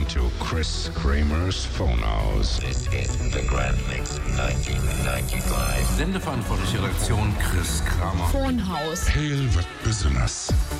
to Chris Kramer's Phone House. This is the Grand Mix 1995. Sendeverantwortliche Redaktion Chris Kramer. Phone House. Heel wat besonders.